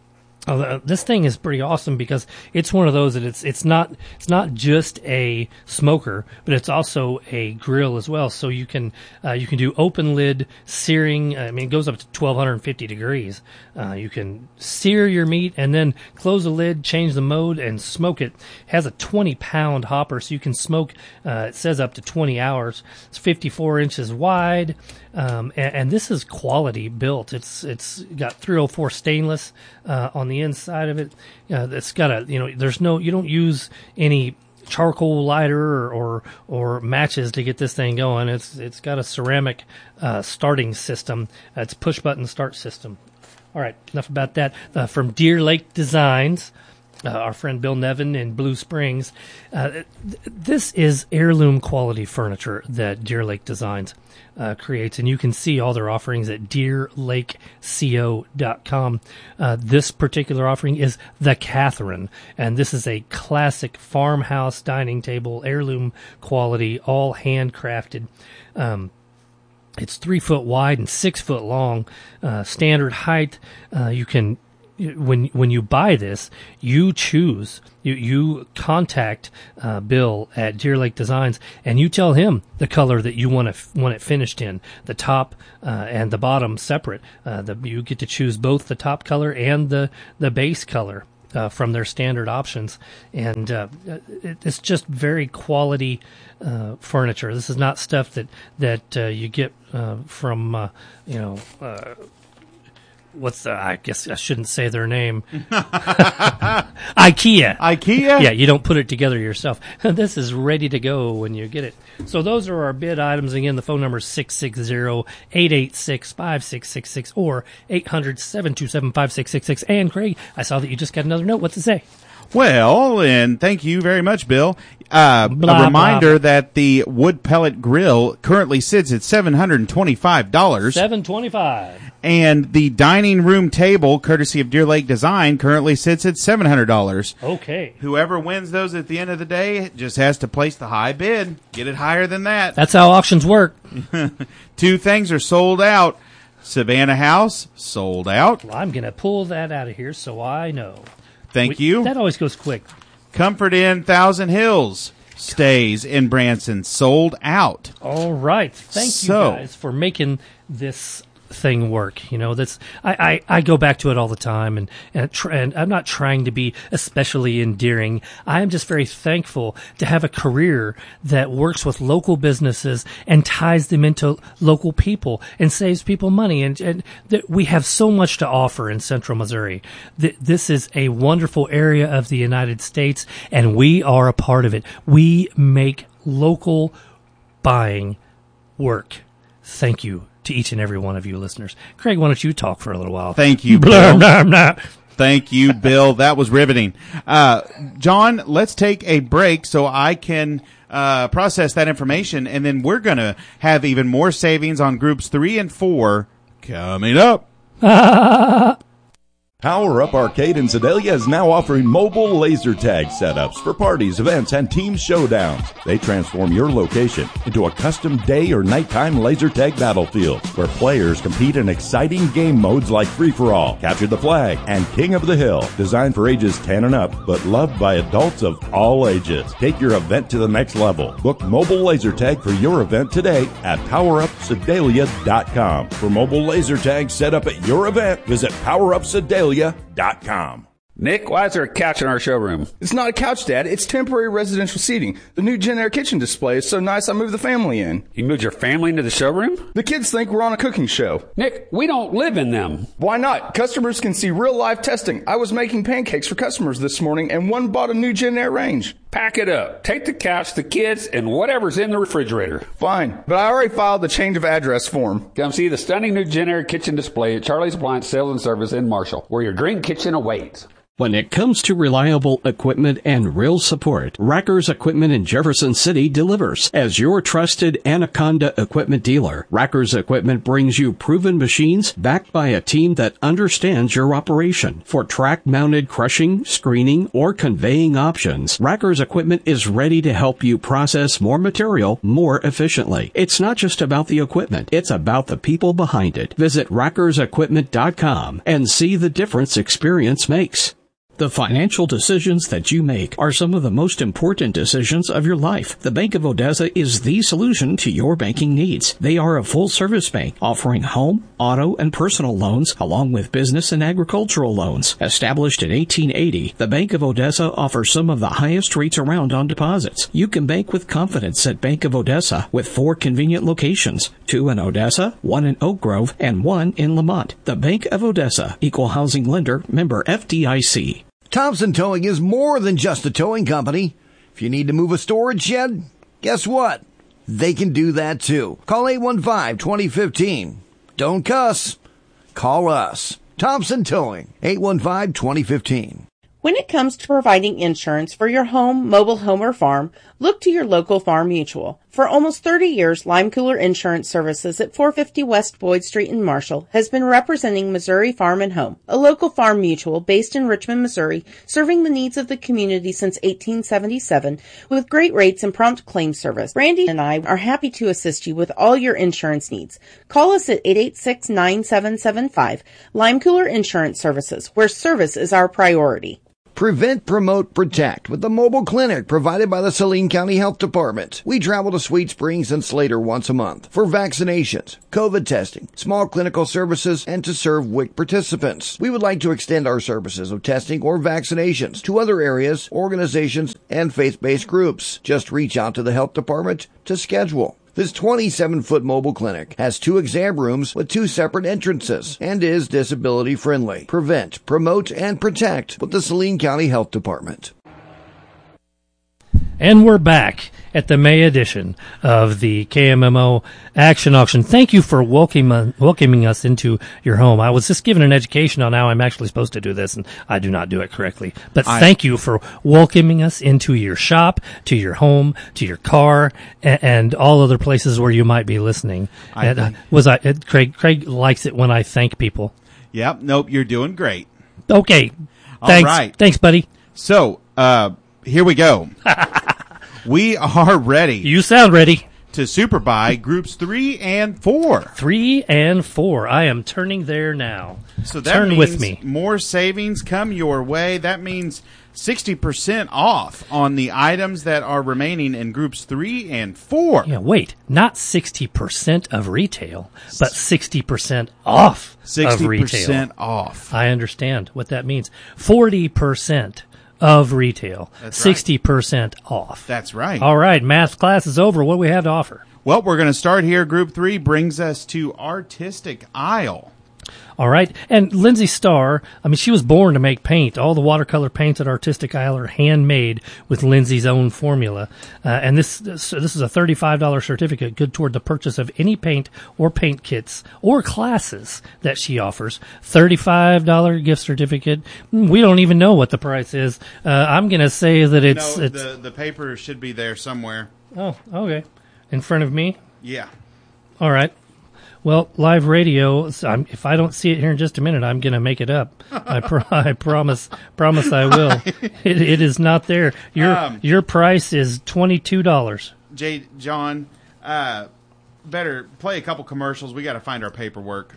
This thing is pretty awesome because it's one of those that it's not just a smoker, but it's also a grill as well. So you can do open lid searing. I mean, it goes up to 1,250 degrees. You can sear your meat and then close the lid, change the mode, and smoke it. It has a 20-pound hopper, so you can smoke. It says up to 20 hours. It's 54 inches wide. And this is quality built. It's got 304 stainless on the inside of it. It's got you don't use any charcoal lighter or matches to get this thing going. It's got a ceramic starting system. It's push button start system. All right, enough about that. From Deer Lake Designs, our friend Bill Nevin in Blue Springs. This is heirloom quality furniture that Deer Lake Designs creates, and you can see all their offerings at deerlakeco.com. This particular offering is the Catherine, and this is a classic farmhouse dining table, heirloom quality, all handcrafted. It's 3 foot wide and 6 foot long, standard height. You can, when you buy this, you choose, you contact Bill at Deer Lake Designs, and you tell him the color that you want it finished in. The top and the bottom separate. You get to choose both the top color and the base color from their standard options, and it's just very quality furniture. This is not stuff that you get from I guess I shouldn't say their name. IKEA. IKEA? Yeah, you don't put it together yourself. This is ready to go when you get it. So those are our bid items. Again, the phone number is 660-886-5666 or 800-727-5666. And Craig, I saw that you just got another note. What to say? Well, and thank you very much, Bill. A reminder that the wood pellet grill currently sits at $725. $725. And the dining room table, courtesy of Deer Lake Design, currently sits at $700. Okay. Whoever wins those at the end of the day just has to place the high bid. Get it higher than that. That's how auctions work. 2 things are sold out. Savannah House, sold out. Well, I'm going to pull that out of here so I know. Thank you. That always goes quick. Comfort Inn Thousand Hills stays in Branson, sold out. All right. Thank you guys for making this thing work. You know, that's I go back to it all the time, and I'm not trying to be especially endearing. I am just very thankful to have a career that works with local businesses and ties them into local people and saves people money. And we have so much to offer in Central Missouri. This is a wonderful area of the United States, and we are a part of it. We make local buying work. Thank you to each and every one of you listeners. Craig, why don't you talk for a little while? Thank you, Bill. Thank you, Bill. That was riveting. John, let's take a break so I can process that information, and then we're going to have even more savings on groups 3 and 4 coming up. Power Up Arcade in Sedalia is now offering mobile laser tag setups for parties, events, and team showdowns. They transform your location into a custom day or nighttime laser tag battlefield where players compete in exciting game modes like Free-for-All, Capture the Flag, and King of the Hill. Designed for ages 10 and up, but loved by adults of all ages. Take your event to the next level. Book mobile laser tag for your event today at PowerUpSedalia.com. For mobile laser tag set up at your event, visit PowerUpSedalia.com. Nick, why is there a couch in our showroom? It's not a couch, Dad. It's temporary residential seating. The new Gen Air kitchen display is so nice I moved the family in. You moved your family into the showroom? The kids think we're on a cooking show. Nick, we don't live in them. Why not? Customers can see real live testing. I was making pancakes for customers this morning, and one bought a new Gen Air range. Pack it up. Take the couch, the kids, and whatever's in the refrigerator. Fine, but I already filed the change of address form. Come see the stunning new Gen Air kitchen display at Charlie's Appliance Sales and Service in Marshall, where your dream kitchen awaits. When it comes to reliable equipment and real support, Rackers Equipment in Jefferson City delivers. As your trusted Anaconda equipment dealer, Rackers Equipment brings you proven machines backed by a team that understands your operation. For track-mounted crushing, screening, or conveying options, Rackers Equipment is ready to help you process more material more efficiently. It's not just about the equipment, it's about the people behind it. Visit rackersequipment.com and see the difference experience makes. The financial decisions that you make are some of the most important decisions of your life. The Bank of Odessa is the solution to your banking needs. They are a full-service bank offering home, auto, and personal loans along with business and agricultural loans. Established in 1880, the Bank of Odessa offers some of the highest rates around on deposits. You can bank with confidence at Bank of Odessa with 4 convenient locations, 2 in Odessa, 1 in Oak Grove, and 1 in Lamont. The Bank of Odessa, Equal Housing Lender, member FDIC. Thompson Towing is more than just a towing company. If you need to move a storage shed, guess what? They can do that too. Call 815-2015. Don't cuss. Call us. Thompson Towing, 815-2015. When it comes to providing insurance for your home, mobile home, or farm, look to your local Farm Mutual. For almost 30 years, Lime Cooler Insurance Services at 450 West Boyd Street in Marshall has been representing Missouri Farm and Home, a local farm mutual based in Richmond, Missouri, serving the needs of the community since 1877 with great rates and prompt claim service. Brandy and I are happy to assist you with all your insurance needs. Call us at 886-9775, Lime Cooler Insurance Services, where service is our priority. Prevent, Promote, Protect with the mobile clinic provided by the Saline County Health Department. We travel to Sweet Springs and Slater once a month for vaccinations, COVID testing, small clinical services, and to serve WIC participants. We would like to extend our services of testing or vaccinations to other areas, organizations, and faith-based groups. Just reach out to the health department to schedule. This 27-foot mobile clinic has 2 exam rooms with 2 separate entrances and is disability friendly. Prevent, Promote, and Protect with the Saline County Health Department. And we're back at the May edition of the KMMO Action Auction. Thank you for welcoming us into your home. I was just given an education on how I'm actually supposed to do this, and I do not do it correctly. But thank you for welcoming us into your shop, to your home, to your car, and all other places where you might be listening. Craig likes it when I thank people. Yep. Nope. You're doing great. Okay. All Thanks. right. Thanks, buddy. So, here we go. We are ready. You sound ready. To super buy groups 3 and 4. 3 and 4. I am turning there now. So that Turn means with me. More savings come your way. That means 60% off on the items that are remaining in groups 3 and 4. Yeah, wait. Not 60% of retail, but 60% off 60% of retail. off. I understand what that means. 40% of retail. That's 60% off. That's right. All right, math class is over. What do we have to offer? Well, we're going to start here. Group 3 brings us to Artistic Aisle. All right. And Lindsay Starr, she was born to make paint. All the watercolor paints at Artistic Aisle are handmade with Lindsay's own formula. And this is a $35 certificate good toward the purchase of any paint or paint kits or classes that she offers. $35 gift certificate. We don't even know what the price is. I'm going to say that it's... the paper should be there somewhere. Oh, okay. In front of me? Yeah. All right. Well, live radio, if I don't see it here in just a minute, I'm going to make it up. I promise I will. It is not there. Your price is $22. John, better play a couple commercials. We got to find our paperwork.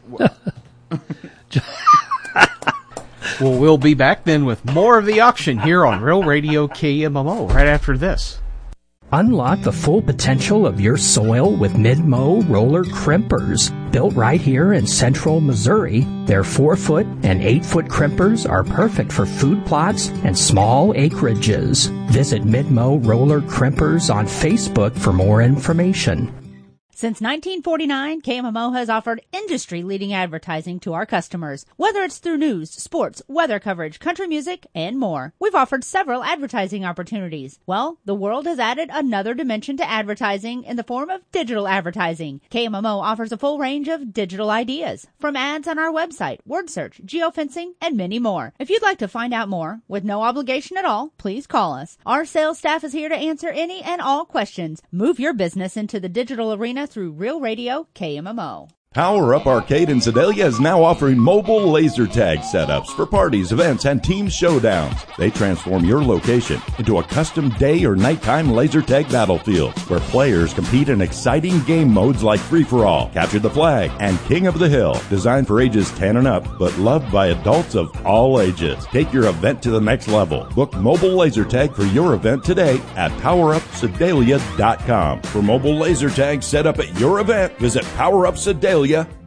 Well, we'll be back then with more of the auction here on Real Radio KMMO right after this. Unlock the full potential of your soil with Mid-Mow roller crimpers. Built right here in central Missouri, their 4-foot and 8-foot crimpers are perfect for food plots and small acreages. Visit Mid-Mow roller crimpers on Facebook for more information. Since 1949, KMMO has offered industry-leading advertising to our customers, whether it's through news, sports, weather coverage, country music, and more. We've offered several advertising opportunities. Well, the world has added another dimension to advertising in the form of digital advertising. KMMO offers a full range of digital ideas, from ads on our website, word search, geofencing, and many more. If you'd like to find out more, with no obligation at all, please call us. Our sales staff is here to answer any and all questions. Move your business into the digital arena through Real Radio KMMO. Power Up Arcade in Sedalia is now offering mobile laser tag setups for parties, events, and team showdowns. They transform your location into a custom day or nighttime laser tag battlefield where players compete in exciting game modes like Free-for-All, Capture the Flag, and King of the Hill. Designed for ages 10 and up, but loved by adults of all ages. Take your event to the next level. Book mobile laser tag for your event today at PowerUpSedalia.com. For mobile laser tags set up at your event, visit PowerUpSedalia.com.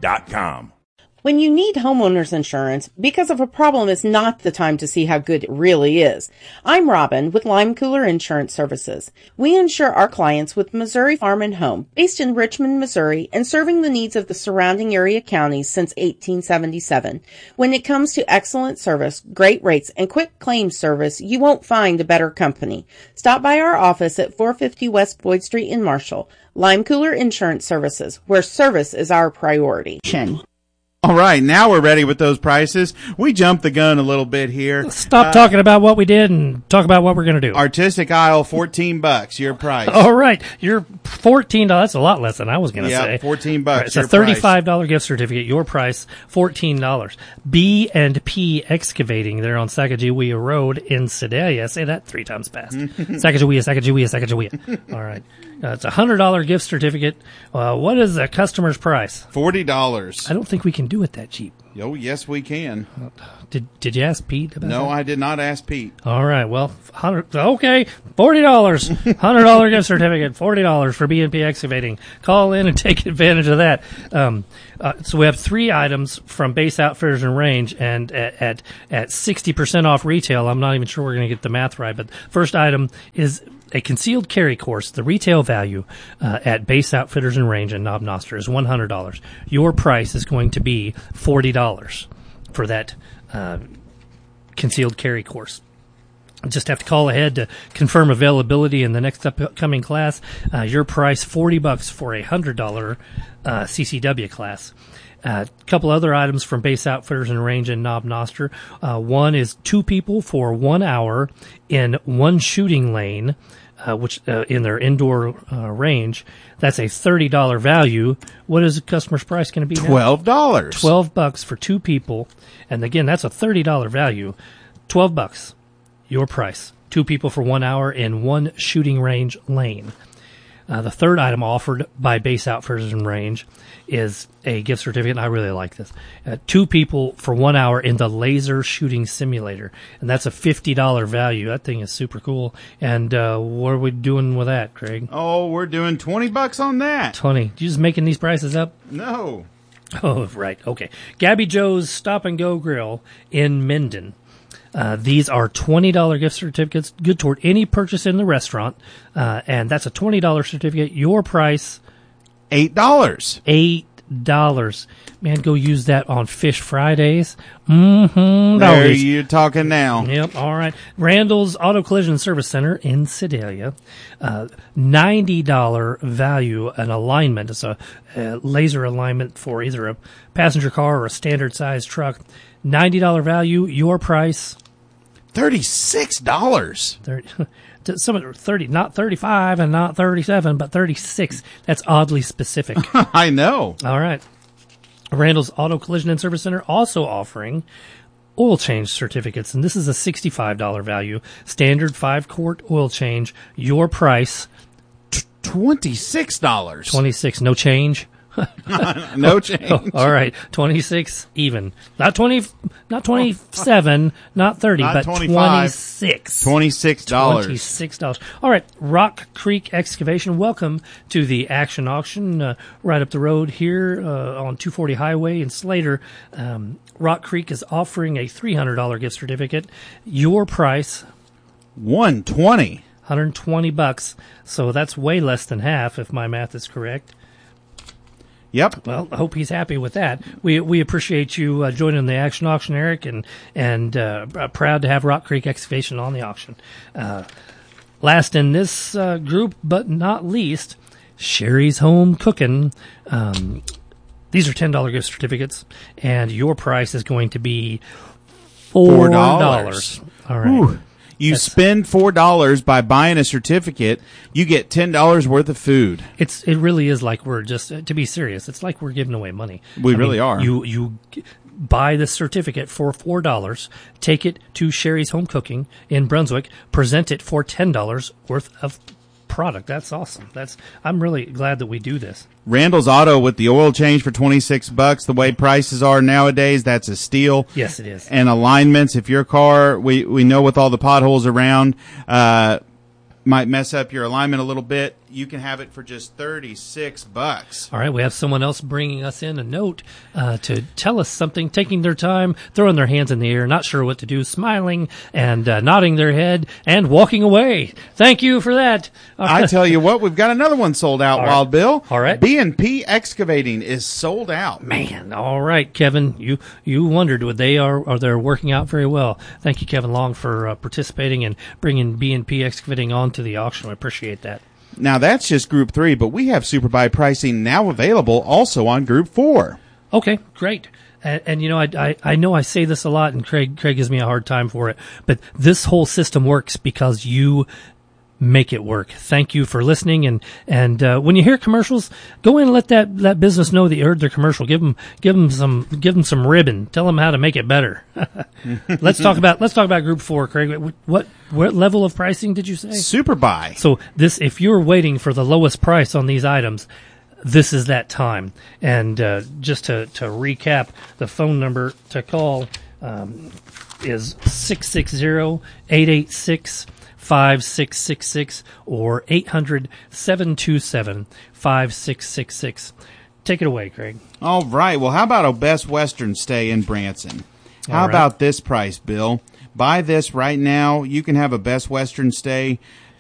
When you need homeowners insurance, because of a problem is not the time to see how good it really is. I'm Robin with Lime Cooler Insurance Services. We insure our clients with Missouri Farm and Home, based in Richmond, Missouri, and serving the needs of the surrounding area counties since 1877. When it comes to excellent service, great rates, and quick claims service, you won't find a better company. Stop by our office at 450 West Boyd Street in Marshall. Lime Cooler Insurance Services, where service is our priority. All right, now we're ready with those prices. We jumped the gun a little bit here. Stop talking about what we did and talk about what we're going to do. Artistic aisle, $14. Your price. All right, you're $14. That's a lot less than I was going to say. $14. Right, it's a $35 gift certificate. Your price, $14. B&P Excavating. They're on Sacagawea Road in Sedalia. Say that 3 times fast. Sacagawea. All right. It's a $100 gift certificate. What is the customer's price? $40. I don't think we can do it that cheap. Oh, yes, we can. Did you ask Pete about that? No, I did not ask Pete. All right. Well, $40. $100 gift certificate, $40 for B&P Excavating. Call in and take advantage of that. So we have 3 items from Base Outfitters and Range, and at 60% off retail. I'm not even sure we're going to get the math right, but first item is a concealed carry course. The retail value at Base Outfitters and Range in Knob Noster is $100. Your price is going to be $40 for that concealed carry course. Just have to call ahead to confirm availability in the next upcoming class. Your price, $40 for a $100 CCW class. A couple other items from Base Outfitters and Range in Knob Noster. One is 2 people for 1 hour in one shooting lane, which in their indoor range. That's a $30 value. What is the customer's price going to be now? $12. $12 for 2 people. And again, that's a $30 value. $12. Your price. 2 people for 1 hour in one shooting range lane. The third item offered by Base Outfitters and Range is a gift certificate, and I really like this. 2 people for 1 hour in the laser shooting simulator, and that's a $50 value. That thing is super cool. And what are we doing with that, Craig? Oh, we're doing $20 on that. 20. You just making these prices up? No. Oh, right. Okay. Gabby Joe's Stop and Go Grill in Minden. These are $20 gift certificates, good toward any purchase in the restaurant, and that's a $20 certificate. Your price, $8. $8. Man, go use that on Fish Fridays. Mm-hmm. There you're talking now. Yep. All right. Randall's Auto Collision Service Center in Sedalia. $90 value, an alignment. It's a laser alignment for either a passenger car or a standard size truck. $90 value. Your price, $36. 30, not 35 and not 37, but 36. That's oddly specific. I know. All right. Randall's Auto Collision and Service Center also offering oil change certificates, and this is a $65 value. Standard 5-quart oil change. Your price, $26. $26. No change. No change. Oh, all right, 26 even. Not 20, not 27, not 30, not but 25. $26. $26. All right, Rock Creek Excavation. Welcome to the Action Auction right up the road here on 240 Highway in Slater. Rock Creek is offering a $300 gift certificate. Your price, $120. $120. So that's way less than half, if my math is correct. Yep. Well, I hope he's happy with that. We appreciate you joining the Action Auction, Eric, and proud to have Rock Creek Excavation on the auction. Last in this group, but not least, Sherry's Home Cooking. These are $10 gift certificates, and your price is going to be $4. All right. Ooh. You spend $4 by buying a certificate, you get $10 worth of food. It really is like we're just, to be serious, it's like we're giving away money. We really are. You buy the certificate for $4, take it to Sherry's Home Cooking in Brunswick, present it for $10 worth of product. That's awesome. I'm really glad that we do this. Randall's Auto with the oil change for $26. The way prices are nowadays, that's a steal. Yes, it is. And alignments, if your car, we know with all the potholes around, might mess up your alignment a little bit, you can have it for just $36. All right, we have someone else bringing us in a note to tell us something, taking their time, throwing their hands in the air, not sure what to do, smiling and nodding their head and walking away. Thank you for that. I tell you what, we've got another one sold out, Wild Bill. All right. B&P Excavating is sold out. Man, all right, Kevin, you wondered what they're working out very well. Thank you, Kevin Long, for participating and bringing B&P Excavating onto the auction. I appreciate that. Now, that's just Group 3, but we have Super Buy pricing now available also on Group 4. Okay, great. And you know, I know I say this a lot, and Craig gives me a hard time for it, but this whole system works because you make it work. Thank you for listening. And when you hear commercials, go in and let that business know that you heard their commercial. Give them some ribbon. Tell them how to make it better. Let's talk about Group 4, Craig. What level of pricing did you say? Super buy. So if you're waiting for the lowest price on these items, this is that time. And just to recap, the phone number to call is 660-886-5666 or 800-727-5666. Take it away, Craig. All right. Well, how about a Best Western stay in Branson? How about this price, Bill? Buy this right now. You can have a Best Western stay